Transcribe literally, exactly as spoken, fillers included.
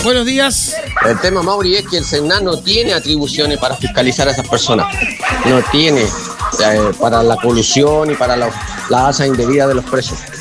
Buenos días. El tema, Mauri, es que el SENASA no tiene atribuciones para fiscalizar a esas personas. No tiene eh, para la colusión y para la, la alza indebida de los precios.